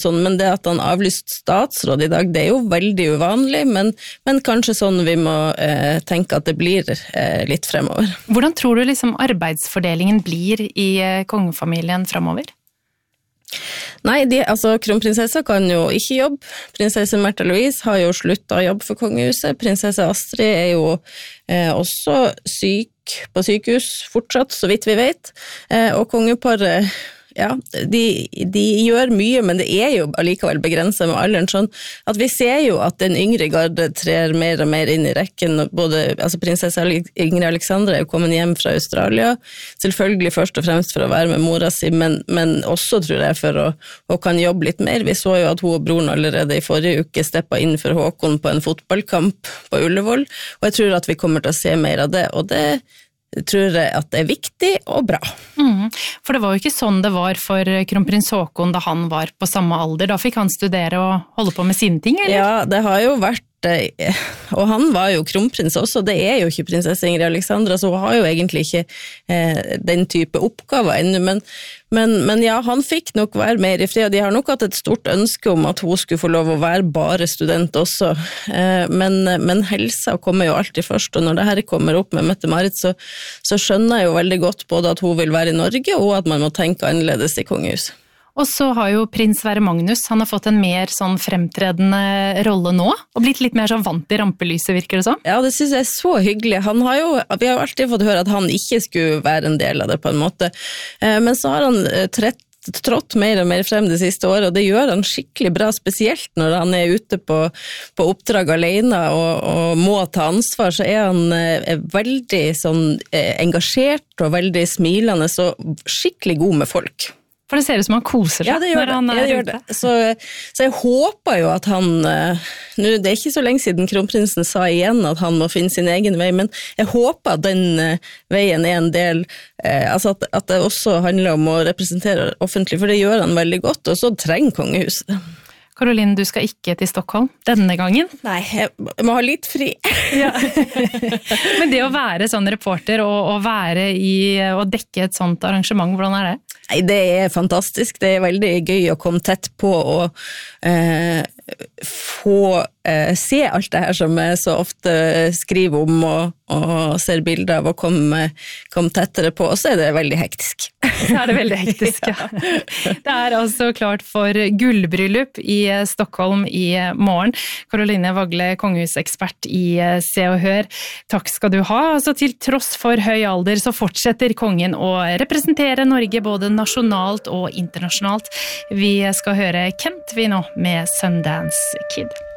Sånn, men det at han avlyst statsråd I dag, det jo veldig uvanlig, men kanskje sånn vi må tenke at det blir litt fremover. Hvordan tror du liksom arbeidsfordelingen blir I kongefamilien fremover? Nei, kronprinsessa kan jo ikke jobbe. Prinsesse Märtha Louise har jo sluttet å jobbe for kongehuset. Prinsesse Astrid jo også syk på sykehus fortsatt, så vidt vi vet. Og kongeparet ja, de gjør mye, men det jo allikevel begrenset med alderen, sånn at vi ser jo at den yngre garde trer mer og mer inn I rekken, prinsesse Ingrid Alexandra jo kommet hjem fra Australia, selvfølgelig først og fremst for å være med mora si, men også tror jeg for å kan jobbe litt mer. Vi så jo at hun og broren allerede I forrige uke steppet inn for Håkon på en fotballkamp på Ullevål, og jeg tror at vi kommer til å se mer av det, og det tror jeg at det viktig og bra. For det var jo ikke sånn det var for kronprins Håkon da han var på samme alder. Da fikk han studere og holde på med sine ting, eller? Ja, det har jo vært og han var jo kronprins også, det jo ikke prinsesse Ingrid Alexandra, så hun har jo egentlig ikke den type oppgaver ennå, men ja, han fikk nok være mer I fred, og de har nok hatt et stort ønske om at hun skulle få lov å være bare student også, men helsa kommer jo alltid først, og når det her kommer opp med Mette-Marit, så skjønner jeg jo veldig godt både at hun vil være I Norge, og at man må tenke annerledes I kongehuset. Og så har jo prins Sverre Magnus, han har fått en mer sånn fremtredende rolle nå, og blitt litt mer sånn vant I rampelyset, virker det sånn? Ja, det synes jeg så hyggelig. Vi har jo alltid fått høre at han ikke skulle være en del av det på en måte, men så har han trådt mer og mer frem det siste året, og det gjør han skikkelig bra, spesielt når han ute på oppdrag alene og må ta ansvar, så han veldig sånn engasjert og veldig smilende, så skikkelig god med folk. For det ser ut som han koser seg når han gjør det. Så jeg håper jo at han, nå det ikke så lenge siden kronprinsen sa igjen at han må finne sin egen vei, men jeg håper at den veien en del, at det også handler om å representere offentlig, for det gjør han veldig godt, og så trenger kongehuset det. Caroline, du skal ikke til Stockholm denne gangen. Nei, jeg må ha litt fri. Ja. Men det å være sånn reporter og være og dekke et sånt arrangement, hvordan det? Nei, det fantastisk. Det veldig gøy å komme tett på og få se alt det her som jeg så ofte skriver om og ser bilder av og komme tettere på, og så det veldig hektisk. Så det veldig hektisk, ja. Det altså klart for gullbryllup I Stockholm I morgen. Caroline Wagle, kongehusekspert I Se og Hør. Takk skal du ha. Altså, til tross for høy alder så fortsetter kongen å representere Norge både nasjonalt og internasjonalt. Vi skal høre Kent vi nå med Sundance Kid.